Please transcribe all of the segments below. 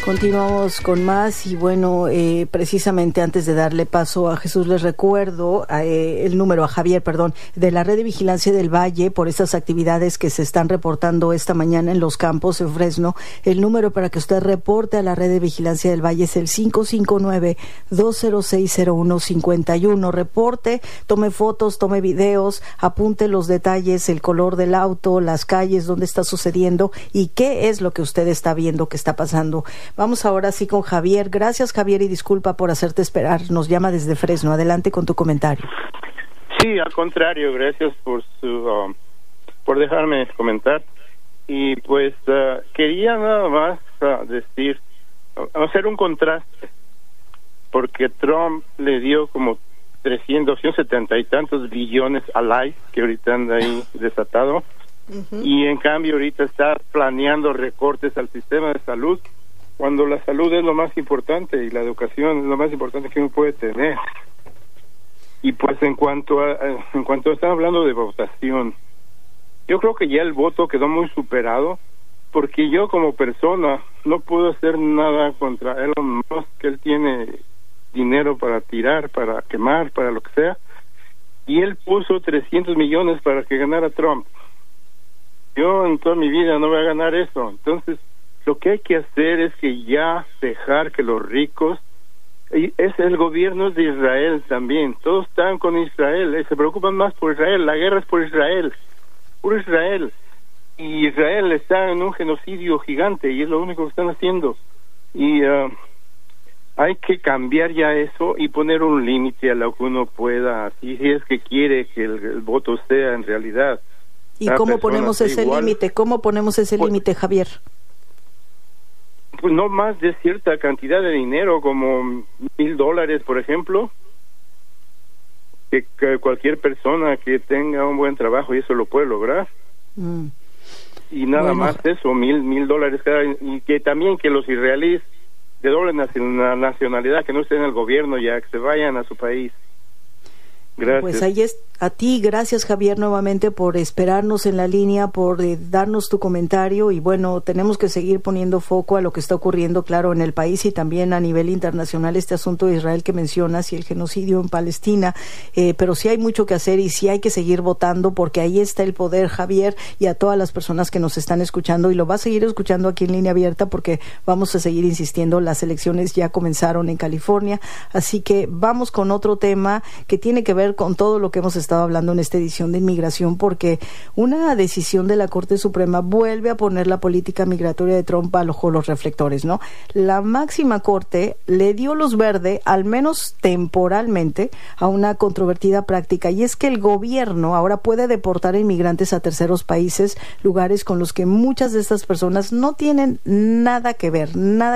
Continuamos con más y bueno, precisamente antes de darle paso a Jesús, les recuerdo a Javier, de la Red de Vigilancia del Valle por estas actividades que se están reportando esta mañana en los campos en Fresno. El número para que usted reporte a la Red de Vigilancia del Valle es el 559-206-0151. Reporte, tome fotos, tome videos, apunte los detalles, el color del auto, las calles, dónde está sucediendo y qué es lo que usted está viendo que está pasando. Vamos ahora sí con Javier. Gracias, Javier, y disculpa por hacerte esperar. Nos llama desde Fresno. Adelante con tu comentario. Sí, al contrario, gracias por dejarme comentar. Y pues quería nada más hacer un contraste, porque Trump le dio como 270 y tantos billones al ICE, que ahorita anda ahí desatado, y en cambio ahorita está planeando recortes al sistema de salud, cuando la salud es lo más importante y la educación es lo más importante que uno puede tener. Y pues en cuanto están hablando de votación, yo creo que ya el voto quedó muy superado, porque yo como persona no puedo hacer nada contra Elon Musk, que él tiene dinero para tirar, para quemar, para lo que sea, y él puso 300 millones para que ganara Trump. Yo en toda mi vida no voy a ganar eso. Entonces lo que hay que hacer es que ya dejar que los ricos, y el gobierno es de Israel también, todos están con Israel, se preocupan más por Israel, la guerra es por Israel, y Israel está en un genocidio gigante y es lo único que están haciendo, y hay que cambiar ya eso y poner un límite a lo que uno pueda, si es que quiere que el voto sea en realidad. ¿Y cómo ponemos ese límite? ¿Cómo ponemos ese límite, Javier? Pues no más de cierta cantidad de dinero, como $1,000, por ejemplo, que cualquier persona que tenga un buen trabajo y eso lo puede lograr. Y nada más eso, $1,000 cada, y que también que los israelíes de doble nacionalidad, que no estén en el gobierno ya, que se vayan a su país. Gracias. Pues ahí es a ti, gracias Javier nuevamente por esperarnos en la línea, por darnos tu comentario y bueno, tenemos que seguir poniendo foco a lo que está ocurriendo, claro, en el país y también a nivel internacional, este asunto de Israel que mencionas y el genocidio en Palestina, pero sí hay mucho que hacer y sí hay que seguir votando porque ahí está el poder, Javier, y a todas las personas que nos están escuchando y lo va a seguir escuchando aquí en Línea Abierta porque vamos a seguir insistiendo, las elecciones ya comenzaron en California, así que vamos con otro tema que tiene que ver con todo lo que hemos estado hablando en esta edición de inmigración, porque una decisión de la Corte Suprema vuelve a poner la política migratoria de Trump bajo los reflectores, ¿no? La máxima corte le dio luz verde, al menos temporalmente, a una controvertida práctica, y es que el gobierno ahora puede deportar a inmigrantes a terceros países, lugares con los que muchas de estas personas no tienen nada que ver,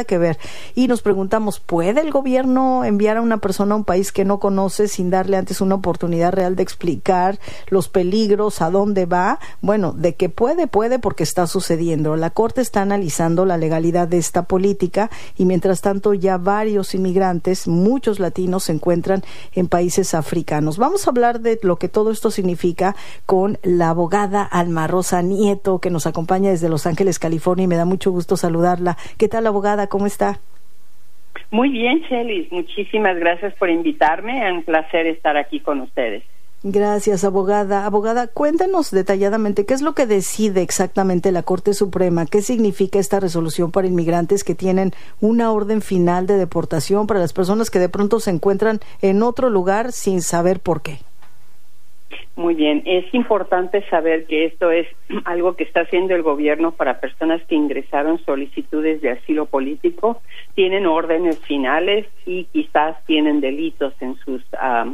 y nos preguntamos, ¿puede el gobierno enviar a una persona a un país que no conoce sin darle antes una oportunidad real de explicar los peligros, a dónde va? Bueno, de que puede porque está sucediendo. La Corte está analizando la legalidad de esta política y mientras tanto ya varios inmigrantes, muchos latinos, se encuentran en países africanos. Vamos a hablar de lo que todo esto significa con la abogada Alma Rosa Nieto, que nos acompaña desde Los Ángeles, California, y me da mucho gusto saludarla. ¿Qué tal, abogada? ¿Cómo está? Muy bien, Shelly. Muchísimas gracias por invitarme. Es un placer estar aquí con ustedes. Gracias, abogada. Abogada, cuéntanos detalladamente qué es lo que decide exactamente la Corte Suprema, qué significa esta resolución para inmigrantes que tienen una orden final de deportación para las personas que de pronto se encuentran en otro lugar sin saber por qué. Muy bien, es importante saber que esto es algo que está haciendo el gobierno para personas que ingresaron solicitudes de asilo político, tienen órdenes finales y quizás tienen delitos en sus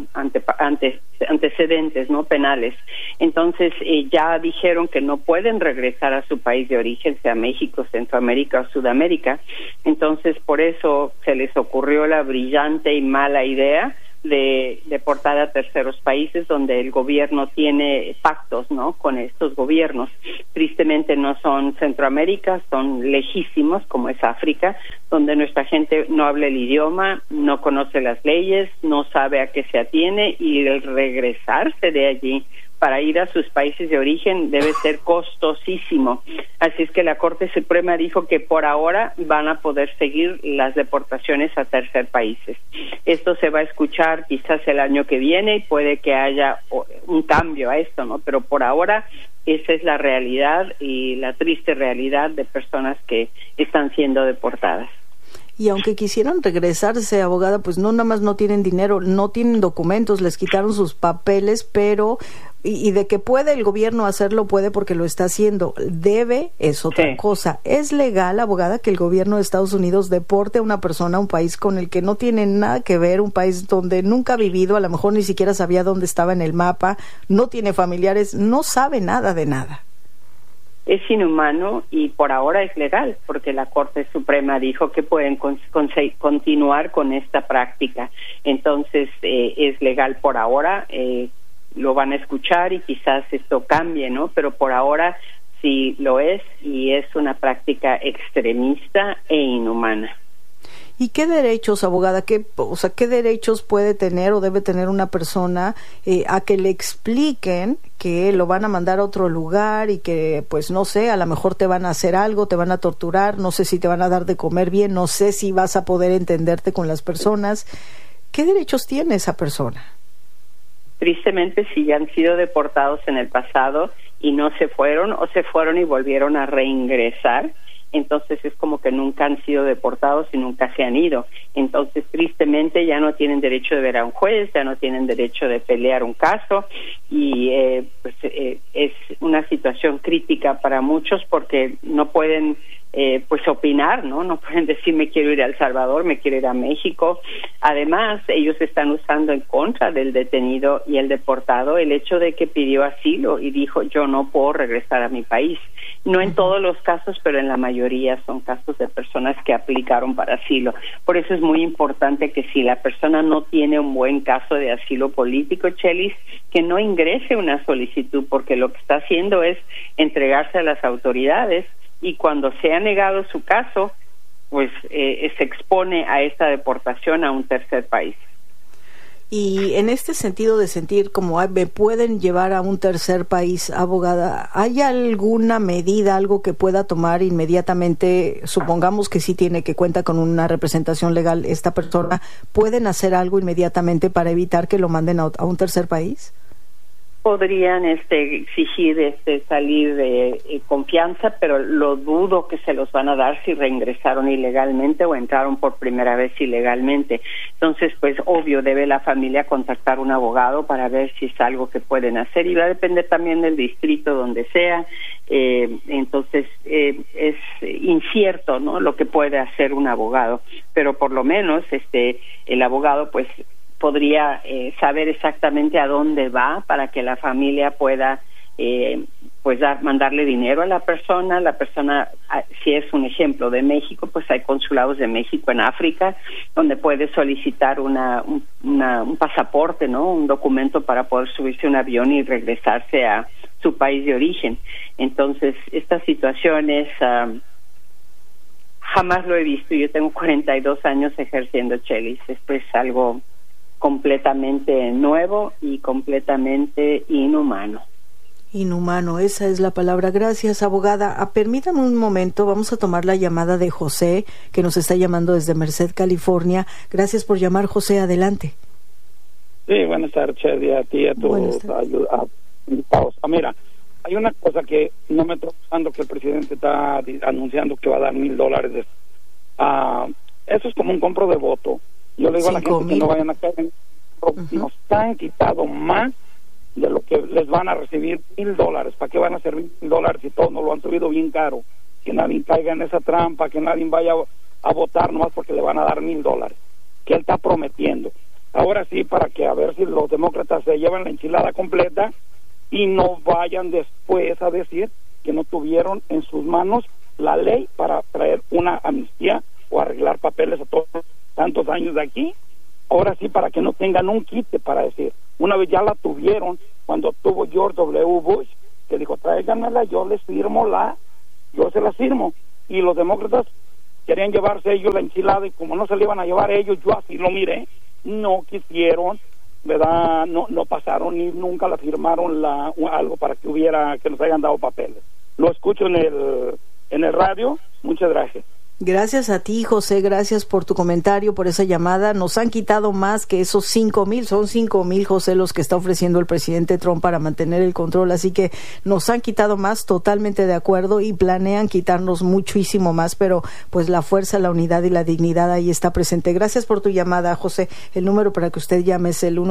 antecedentes no penales. Entonces ya dijeron que no pueden regresar a su país de origen, sea México, Centroamérica o Sudamérica. Entonces por eso se les ocurrió la brillante y mala idea de deportar a terceros países donde el gobierno tiene pactos, ¿no?, con estos gobiernos. Tristemente no son Centroamérica, son lejísimos, como es África, donde nuestra gente no habla el idioma, no conoce las leyes, no sabe a qué se atiene, y el regresarse de allí para ir a sus países de origen debe ser costosísimo. Así es que la Corte Suprema dijo que por ahora van a poder seguir las deportaciones a tercer países. Esto se va a escuchar quizás el año que viene y puede que haya un cambio a esto, ¿no? Pero por ahora esa es la realidad y la triste realidad de personas que están siendo deportadas. Y aunque quisieran regresarse, abogada, pues no, nada más no tienen dinero, no tienen documentos, les quitaron sus papeles, pero y de que puede el gobierno hacerlo, puede porque lo está haciendo. Debe es otra cosa. ¿Es legal, abogada, que el gobierno de Estados Unidos deporte a una persona a un país con el que no tiene nada que ver, un país donde nunca ha vivido, a lo mejor ni siquiera sabía dónde estaba en el mapa, no tiene familiares, no sabe nada de nada? Es inhumano y por ahora es legal, porque la Corte Suprema dijo que pueden continuar con esta práctica. Entonces, es legal por ahora, lo van a escuchar y quizás esto cambie, ¿no? Pero por ahora sí lo es y es una práctica extremista e inhumana. ¿Y qué derechos, abogada, qué derechos puede tener o debe tener una persona a que le expliquen que lo van a mandar a otro lugar y que, pues no sé, a lo mejor te van a hacer algo, te van a torturar, no sé si te van a dar de comer bien, no sé si vas a poder entenderte con las personas? ¿Qué derechos tiene esa persona? Tristemente, si ya han sido deportados en el pasado y no se fueron o se fueron y volvieron a reingresar, entonces es como que nunca han sido deportados y nunca se han ido. Entonces, tristemente, ya no tienen derecho de ver a un juez, ya no tienen derecho de pelear un caso y es una situación crítica para muchos porque no pueden opinar, ¿no? No pueden decir me quiero ir a El Salvador, me quiero ir a México. Además, ellos están usando en contra del detenido y el deportado el hecho de que pidió asilo y dijo yo no puedo regresar a mi país. No en todos los casos, pero en la mayoría son casos de personas que aplicaron para asilo. Por eso es muy importante que si la persona no tiene un buen caso de asilo político, Chelis, que no ingrese una solicitud, porque lo que está haciendo es entregarse a las autoridades y cuando se ha negado su caso, pues se expone a esta deportación a un tercer país. Y en este sentido de sentir como me pueden llevar a un tercer país, abogada, ¿hay alguna medida, algo que pueda tomar inmediatamente? Supongamos que sí cuenta con una representación legal esta persona, ¿pueden hacer algo inmediatamente para evitar que lo manden a un tercer país? Podrían exigir salir de confianza, pero lo dudo que se los van a dar si reingresaron ilegalmente o entraron por primera vez ilegalmente. Entonces, pues obvio, debe la familia contactar a un abogado para ver si es algo que pueden hacer y va a depender también del distrito donde sea. Entonces, es incierto, ¿no?, lo que puede hacer un abogado, pero por lo menos el abogado pues podría saber exactamente a dónde va para que la familia pueda mandarle dinero a la persona. La persona, si es un ejemplo de México, pues hay consulados de México en África donde puede solicitar un pasaporte, ¿no?, un documento para poder subirse a un avión y regresarse a su país de origen. Entonces, estas situaciones jamás lo he visto. Yo tengo 42 años ejerciendo, Chelis. Esto es algo completamente nuevo y completamente inhumano. Inhumano, esa es la palabra. Gracias, abogada. Permítame un momento, vamos a tomar la llamada de José, que nos está llamando desde Merced, California. Gracias por llamar, José, adelante. Sí, buenas tardes, Chedi, a ti y a tus invitados. Mira, hay una cosa que no me está gustando, que el presidente está anunciando que va a dar $1,000. Eso es como un compro de voto. Yo le digo a la gente que no vayan a caer en... Nos han quitado más de lo que les van a recibir $1,000. ¿Para qué van a servir $1,000 si todos nos lo han subido bien caro? Que nadie caiga en esa trampa, que nadie vaya a votar nomás porque le van a dar $1,000 que él está prometiendo. Ahora sí, para que a ver si los demócratas se llevan la enchilada completa y no vayan después a decir que no tuvieron en sus manos la ley para traer una amnistía o arreglar papeles a todos tantos años de aquí. Ahora sí, para que no tengan un quite para decir. Una vez ya la tuvieron cuando tuvo George W. Bush, que dijo, tráiganmela, yo se la firmo. Y los demócratas querían llevarse ellos la enchilada y como no se la iban a llevar ellos, yo así lo miré, no quisieron ¿verdad? No pasaron ni nunca la firmaron algo para que nos hayan dado papeles. Lo escucho en el radio. Muchas gracias. Gracias a ti, José, gracias por tu comentario, por esa llamada. Nos han quitado más que esos 5,000, son 5,000, José, los que está ofreciendo el presidente Trump para mantener el control, así que nos han quitado más, totalmente de acuerdo, y planean quitarnos muchísimo más, pero pues la fuerza, la unidad y la dignidad ahí está presente. Gracias por tu llamada, José. El número para que usted llame es el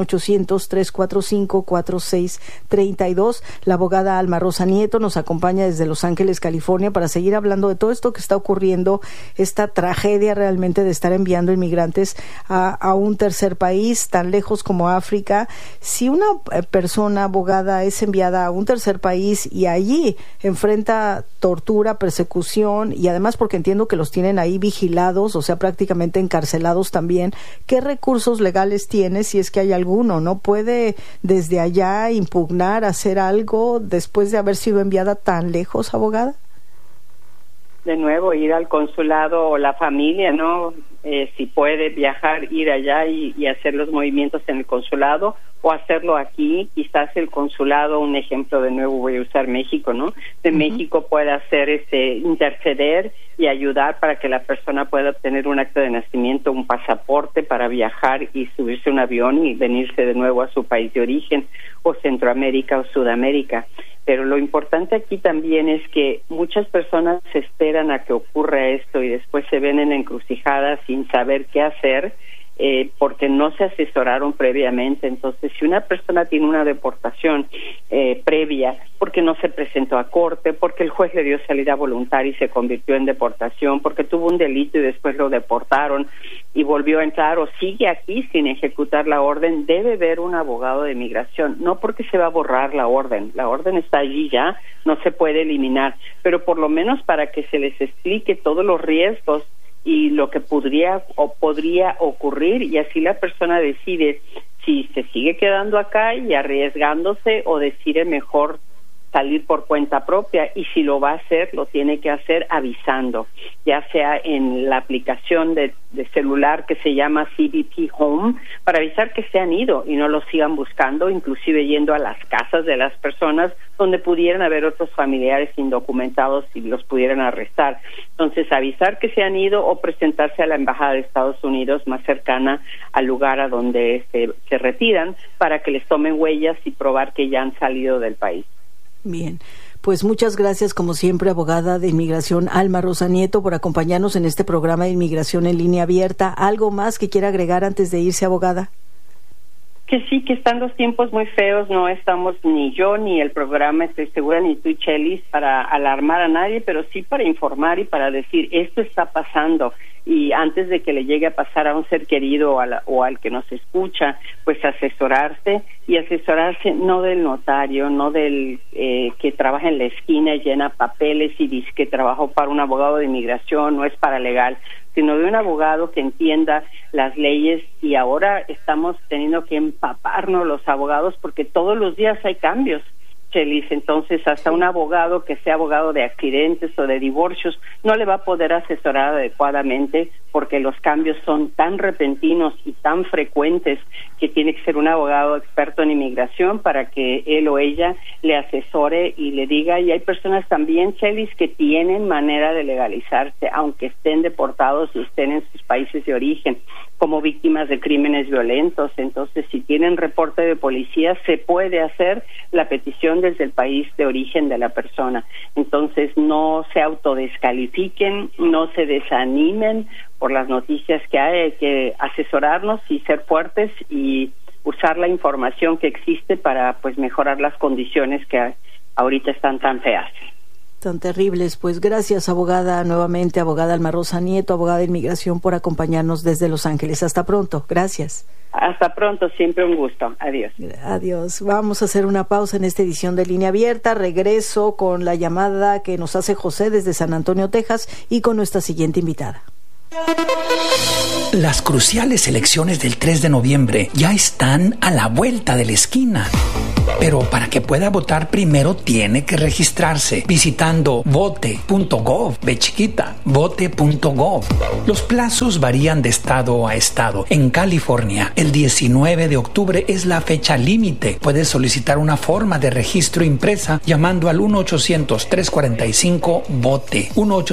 1-800-345-4632. La abogada Alma Rosa Nieto nos acompaña desde Los Ángeles, California, para seguir hablando de todo esto que está ocurriendo, esta tragedia realmente de estar enviando inmigrantes a un tercer país tan lejos como África. Si una persona, abogada, es enviada a un tercer país y allí enfrenta tortura, persecución, y además porque entiendo que los tienen ahí vigilados, o sea, prácticamente encarcelados también, ¿qué recursos legales tiene, si es que hay alguno? ¿No puede desde allá impugnar, hacer algo después de haber sido enviada tan lejos, abogada? De nuevo, ir al consulado o la familia, ¿no? Si puede viajar, ir allá y hacer los movimientos en el consulado, o hacerlo aquí. Quizás el consulado, un ejemplo, de nuevo voy a usar México, ¿no? De México puede hacer interceder y ayudar para que la persona pueda obtener un acta de nacimiento, un pasaporte para viajar y subirse a un avión y venirse de nuevo a su país de origen, o Centroamérica o Sudamérica. Pero lo importante aquí también es que muchas personas se esperan a que ocurra esto y después se ven en encrucijadas sin saber qué hacer, porque no se asesoraron previamente. Entonces, si una persona tiene una deportación previa, porque no se presentó a corte, porque el juez le dio salida voluntaria y se convirtió en deportación, porque tuvo un delito y después lo deportaron y volvió a entrar, o sigue aquí sin ejecutar la orden, debe ver un abogado de migración, no porque se va a borrar la orden está allí ya, no se puede eliminar, pero por lo menos para que se les explique todos los riesgos y lo que podría ocurrir, y así la persona decide si se sigue quedando acá y arriesgándose, o decide mejor salir por cuenta propia, y si lo va a hacer, lo tiene que hacer avisando, ya sea en la aplicación de celular que se llama CBP Home, para avisar que se han ido y no los sigan buscando, inclusive yendo a las casas de las personas donde pudieran haber otros familiares indocumentados y los pudieran arrestar. Entonces, avisar que se han ido, o presentarse a la Embajada de Estados Unidos más cercana al lugar a donde se retiran, para que les tomen huellas y probar que ya han salido del país. Bien, pues muchas gracias, como siempre, abogada de inmigración Alma Rosa Nieto, por acompañarnos en este programa de Inmigración en Línea Abierta. ¿Algo más que quiera agregar antes de irse, abogada? Que sí, que están los tiempos muy feos, no estamos ni yo ni el programa, estoy segura, ni tú, Chelis, para alarmar a nadie, pero sí para informar y para decir, esto está pasando, y antes de que le llegue a pasar a un ser querido o al que nos escucha, pues asesorarse no del notario, no del que trabaja en la esquina y llena papeles y dice que trabajó para un abogado de inmigración, no es paralegal, sino de un abogado que entienda las leyes. Y ahora estamos teniendo que empaparnos los abogados porque todos los días hay cambios, Chelis. Entonces, hasta un abogado que sea abogado de accidentes o de divorcios no le va a poder asesorar adecuadamente, porque los cambios son tan repentinos y tan frecuentes que tiene que ser un abogado experto en inmigración para que él o ella le asesore y le diga. Y hay personas también, Chelis, que tienen manera de legalizarse aunque estén deportados y estén en sus países de origen como víctimas de crímenes violentos. Entonces, si tienen reporte de policía, se puede hacer la petición desde el país de origen de la persona. Entonces, no se autodescalifiquen, no se desanimen por las noticias que hay que asesorarnos y ser fuertes y usar la información que existe para pues mejorar las condiciones que ahorita están tan feas. Tan terribles. Pues gracias, abogada, nuevamente, abogada Alma Rosa Nieto, abogada de inmigración, por acompañarnos desde Los Ángeles. Hasta pronto. Gracias. Hasta pronto, siempre un gusto. Adiós. Adiós. Vamos a hacer una pausa en esta edición de Línea Abierta. Regreso con la llamada que nos hace José desde San Antonio, Texas, y con nuestra siguiente invitada. Las cruciales elecciones del 3 de noviembre ya están a la vuelta de la esquina. Pero para que pueda votar primero tiene que registrarse visitando vote.gov, vote.gov. Los plazos varían de estado a estado. En California, el 19 de octubre es la fecha límite. Puedes solicitar una forma de registro impresa llamando al 1-800-345-VOTE,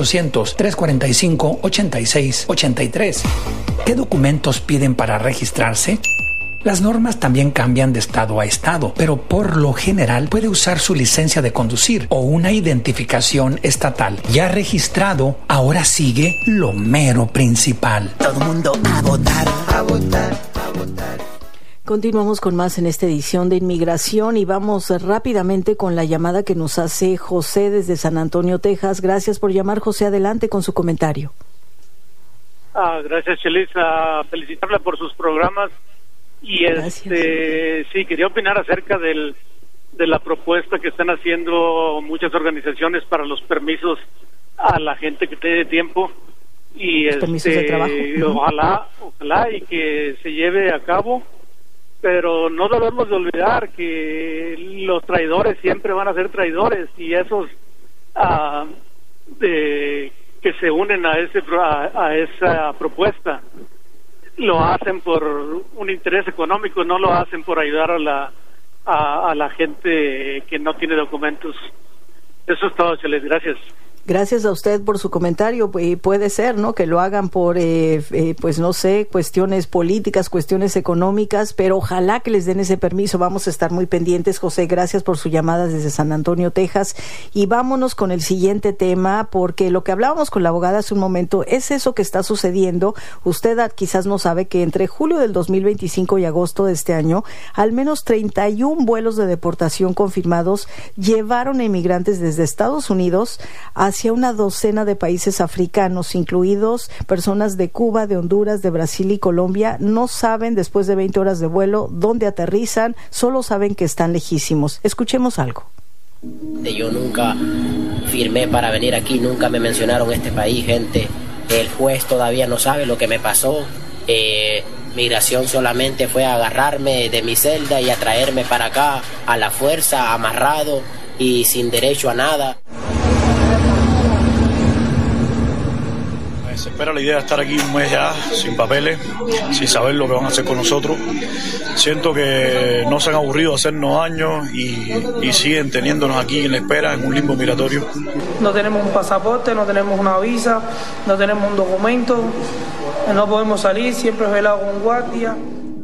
1-800-345-8683. ¿Qué documentos piden para registrarse? Las normas también cambian de estado a estado, pero por lo general puede usar su licencia de conducir o una identificación estatal. Ya registrado, ahora sigue lo mero principal. Todo el mundo a votar, a votar, a votar. Continuamos con más en esta edición de Inmigración y vamos rápidamente con la llamada que nos hace José desde San Antonio, Texas. Gracias por llamar, José. Adelante con su comentario. Gracias, Chelis. Felicitarla por sus programas. Y sí, quería opinar acerca de la propuesta que están haciendo muchas organizaciones para los permisos a la gente que tiene tiempo y permisos de trabajo. Ojalá y que se lleve a cabo, pero no debemos de olvidar que los traidores siempre van a ser traidores y esos que se unen a esa propuesta lo hacen por un interés económico, no lo hacen por ayudar a la gente que no tiene documentos. Eso es todo, Cheles. Gracias. Gracias a usted por su comentario. Puede ser, ¿no?, que lo hagan por, pues no sé, cuestiones políticas, cuestiones económicas, pero ojalá que les den ese permiso. Vamos a estar muy pendientes, José. Gracias por su llamada desde San Antonio, Texas. Y vámonos con el siguiente tema, porque lo que hablábamos con la abogada hace un momento es eso que está sucediendo. Usted quizás no sabe que entre julio del 2025 y agosto de este año, al menos 31 vuelos de deportación confirmados llevaron a inmigrantes desde Estados Unidos hacia una docena de países africanos, incluidos personas de Cuba, de Honduras, de Brasil y Colombia. No saben, después de 20 horas de vuelo, dónde aterrizan, solo saben que están lejísimos. Escuchemos algo. Yo nunca firmé para venir aquí, nunca me mencionaron este país, gente. El juez todavía no sabe lo que me pasó. Migración solamente fue a agarrarme de mi celda y a traerme para acá a la fuerza, amarrado y sin derecho a nada. Se espera la idea de estar aquí un mes ya, sin papeles, sin saber lo que van a hacer con nosotros. Siento que no se han aburrido de hacernos daño y siguen teniéndonos aquí en la espera, en un limbo migratorio. No tenemos un pasaporte, no tenemos una visa, no tenemos un documento, no podemos salir, siempre es velado con guardia.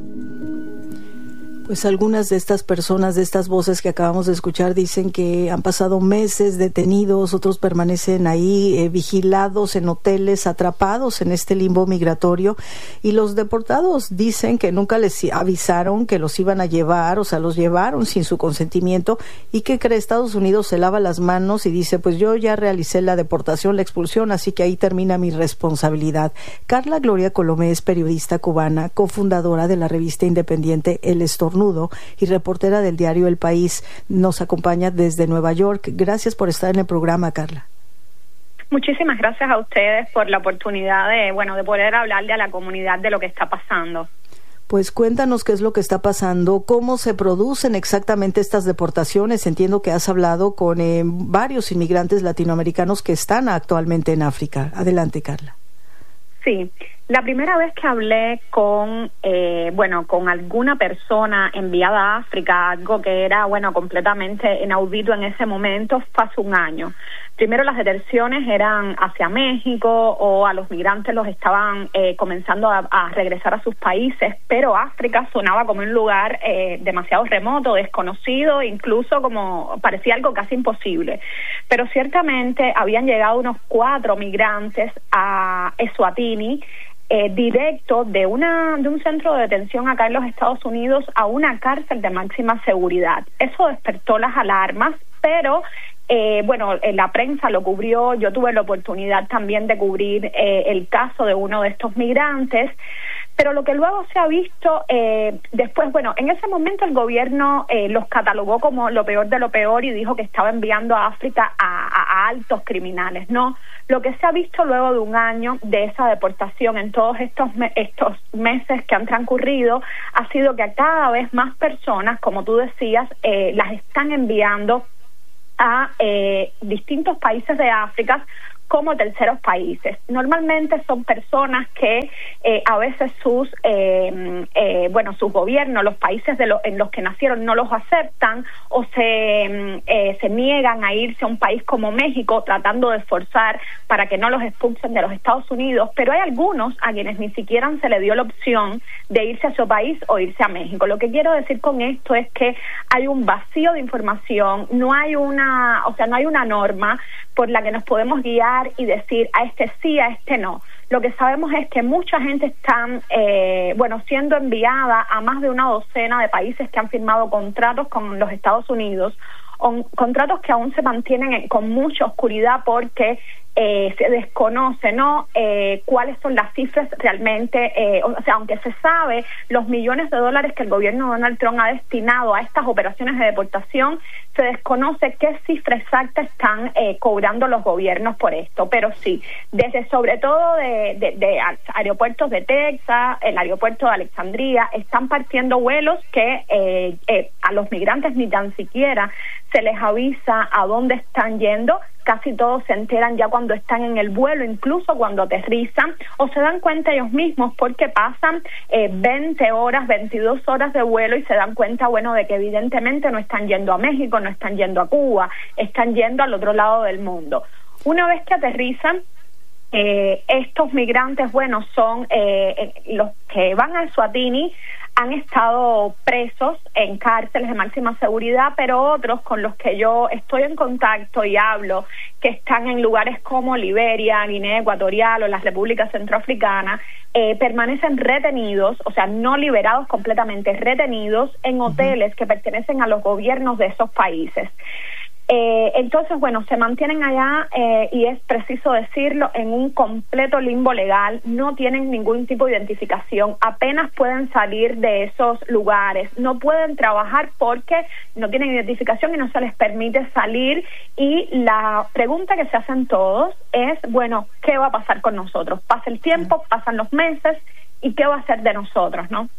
Pues algunas de estas personas, de estas voces que acabamos de escuchar, dicen que han pasado meses detenidos, otros permanecen ahí vigilados en hoteles, atrapados en este limbo migratorio, y los deportados dicen que nunca les avisaron que los iban a llevar, o sea, los llevaron sin su consentimiento, y que Estados Unidos se lava las manos y dice, pues yo ya realicé la deportación, la expulsión, así que ahí termina mi responsabilidad. Carla Gloria Colomé es periodista cubana, cofundadora de la revista independiente El Estornudo y reportera del diario El País. Nos acompaña desde Nueva York. Gracias por estar en el programa, Carla. Muchísimas gracias a ustedes por la oportunidad de poder hablarle a la comunidad de lo que está pasando. Pues cuéntanos qué es lo que está pasando, cómo se producen exactamente estas deportaciones. Entiendo que has hablado con varios inmigrantes latinoamericanos que están actualmente en África. Adelante, Carla. Sí, la primera vez que hablé con alguna persona enviada a África, algo que era, completamente inaudito en ese momento, fue hace un año. Primero las detenciones eran hacia México o a los migrantes los estaban comenzando a regresar a sus países, pero África sonaba como un lugar demasiado remoto, desconocido, incluso como parecía algo casi imposible. Pero ciertamente habían llegado unos 4 migrantes a Eswatini, directo de un centro de detención acá en los Estados Unidos a una cárcel de máxima seguridad. Eso despertó las alarmas, pero la prensa lo cubrió. Yo tuve la oportunidad también de cubrir el caso de uno de estos migrantes, Pero lo que luego se ha visto después, bueno, en ese momento el gobierno los catalogó como lo peor de lo peor y dijo que estaba enviando a África a altos criminales, ¿no? Lo que se ha visto luego de un año de esa deportación en todos estos meses que han transcurrido ha sido que a cada vez más personas, como tú decías, las están enviando a distintos países de África como terceros países. Normalmente son personas que a veces sus gobiernos, los países en los que nacieron no los aceptan o se niegan a irse a un país como México tratando de forzar para que no los expulsen de los Estados Unidos, pero hay algunos a quienes ni siquiera se le dio la opción de irse a su país o irse a México. Lo que quiero decir con esto es que hay un vacío de información, no hay una norma por la que nos podemos guiar y decir a este sí, a este no. Lo que sabemos es que mucha gente está siendo enviada a más de una docena de países que han firmado contratos con los Estados Unidos, contratos que aún se mantienen con mucha oscuridad porque se desconoce, ¿no? Cuáles son las cifras realmente, aunque se sabe los millones de dólares que el gobierno de Donald Trump ha destinado a estas operaciones de deportación, se desconoce qué cifra exacta están cobrando los gobiernos por esto, pero sí, desde sobre todo de aeropuertos de Texas, el aeropuerto de Alexandria, están partiendo vuelos que a los migrantes ni tan siquiera se les avisa a dónde están yendo. Casi todos se enteran ya cuando están en el vuelo, incluso cuando aterrizan, o se dan cuenta ellos mismos porque pasan 20 horas, 22 horas de vuelo y se dan cuenta, de que evidentemente no están yendo a México, no están yendo a Cuba, están yendo al otro lado del mundo. Una vez que aterrizan, estos migrantes, son los que van a Eswatini, han estado presos en cárceles de máxima seguridad, pero otros con los que yo estoy en contacto y hablo, que están en lugares como Liberia, Guinea Ecuatorial o las repúblicas centroafricanas, permanecen retenidos, no liberados completamente, retenidos en hoteles que pertenecen a los gobiernos de esos países. Entonces, se mantienen allá y es preciso decirlo, en un completo limbo legal, no tienen ningún tipo de identificación, apenas pueden salir de esos lugares, no pueden trabajar porque no tienen identificación y no se les permite salir, y la pregunta que se hacen todos es, ¿qué va a pasar con nosotros? Pasa el tiempo, pasan los meses, ¿y qué va a ser de nosotros, no?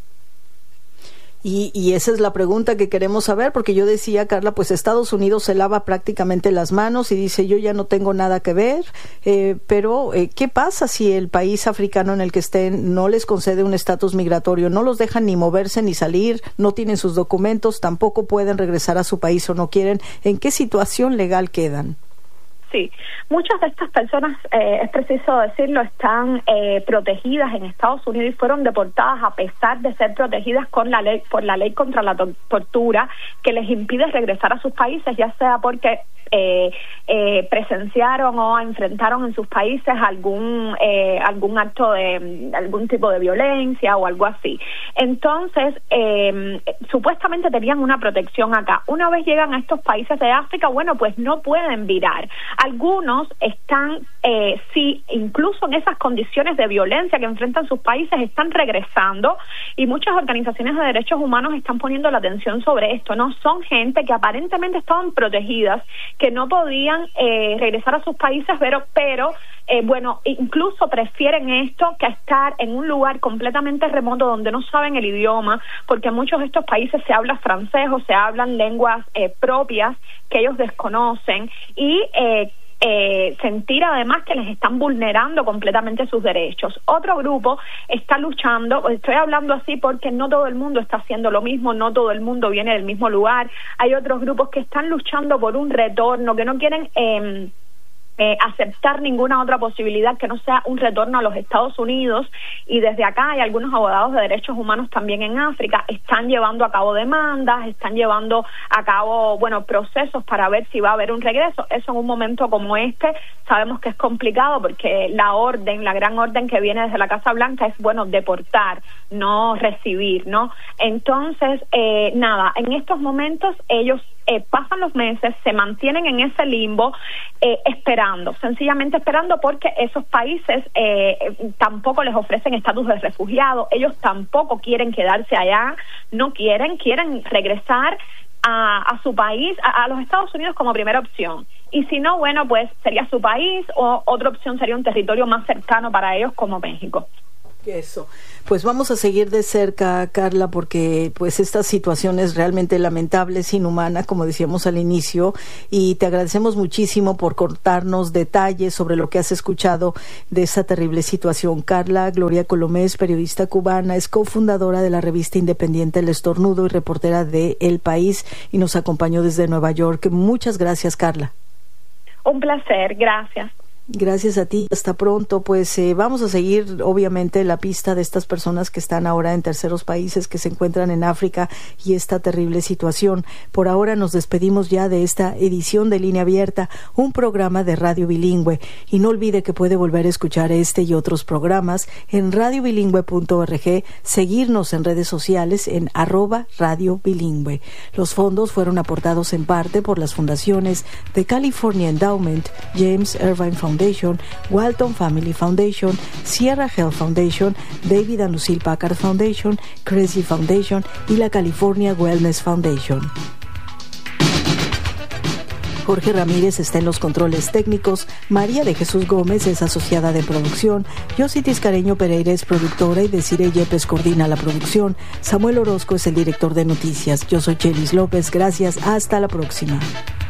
Y esa es la pregunta que queremos saber, porque yo decía, Carla, pues Estados Unidos se lava prácticamente las manos y dice, yo ya no tengo nada que ver, pero ¿qué pasa si el país africano en el que estén no les concede un estatus migratorio, no los dejan ni moverse ni salir, no tienen sus documentos, tampoco pueden regresar a su país o no quieren? ¿En qué situación legal quedan? Sí, muchas de estas personas, es preciso decirlo, están protegidas en Estados Unidos y fueron deportadas a pesar de ser protegidas por la ley contra la tortura, que les impide regresar a sus países, ya sea porque presenciaron o enfrentaron en sus países algún acto de algún tipo de violencia o algo así. Entonces, supuestamente tenían una protección acá. Una vez llegan a estos países de África, pues no pueden virar. Algunos están, sí, incluso en esas condiciones de violencia que enfrentan sus países, están regresando, y muchas organizaciones de derechos humanos están poniendo la atención sobre esto, ¿no? Son gente que aparentemente estaban protegidas, que no podían regresar a sus países, pero incluso prefieren esto que estar en un lugar completamente remoto donde no saben el idioma, porque en muchos de estos países se habla francés o se hablan lenguas propias que ellos desconocen, y sentir además que les están vulnerando completamente sus derechos. Otro grupo está luchando, estoy hablando así porque no todo el mundo está haciendo lo mismo, no todo el mundo viene del mismo lugar. Hay otros grupos que están luchando por un retorno, que no quieren aceptar ninguna otra posibilidad que no sea un retorno a los Estados Unidos, y desde acá hay algunos abogados de derechos humanos también en África, están llevando a cabo demandas, están llevando a cabo procesos para ver si va a haber un regreso. Eso en un momento como este sabemos que es complicado, porque la gran orden que viene desde la Casa Blanca es deportar, no recibir, ¿no? Entonces, en estos momentos ellos pasan los meses, se mantienen en ese limbo, sencillamente esperando, porque esos países tampoco les ofrecen estatus de refugiado, ellos tampoco quieren quedarse allá, quieren regresar a su país, a los Estados Unidos como primera opción. Y si no, bueno, pues sería su país, o otra opción sería un territorio más cercano para ellos como México. Eso. Pues vamos a seguir de cerca, Carla, porque pues esta situación es realmente lamentable, es inhumana, como decíamos al inicio, y te agradecemos muchísimo por contarnos detalles sobre lo que has escuchado de esta terrible situación. Carla Gloria Colomés, periodista cubana, es cofundadora de la revista independiente El Estornudo y reportera de El País, y nos acompañó desde Nueva York. Muchas gracias, Carla. Un placer, gracias. Gracias a ti, hasta pronto. Pues vamos a seguir obviamente la pista de estas personas que están ahora en terceros países, que se encuentran en África, y esta terrible situación. Por ahora nos despedimos ya de esta edición de Línea Abierta, un programa de Radio Bilingüe, y no olvide que puede volver a escuchar este y otros programas en radiobilingüe.org, seguirnos en redes sociales en @radiobilingüe. Los fondos fueron aportados en parte por las fundaciones de California Endowment, James Irvine Foundation, Walton Family Foundation, Sierra Health Foundation, David and Lucille Packard Foundation, Crazy Foundation y la California Wellness Foundation. Jorge Ramírez está en los controles técnicos, María de Jesús Gómez es asociada de producción, Yossi Tiscareño Pereira es productora y Desiree Yepes coordina la producción, Samuel Orozco es el director de noticias. Yo soy Chelis López, gracias, hasta la próxima.